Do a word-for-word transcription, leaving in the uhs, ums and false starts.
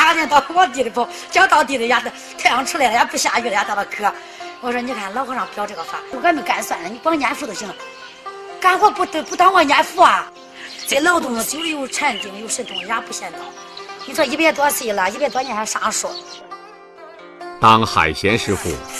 夏天到往地里跑，脚到地里呀，太阳出来了也不下雨了也到了渴。我说你看老和尚表这个法，我没干算了，你光念佛就行了，干活不不当我念佛啊。这劳动久了有禅定有神通也不嫌早。你说一百多岁了，一百多年还上树。 当海贤师傅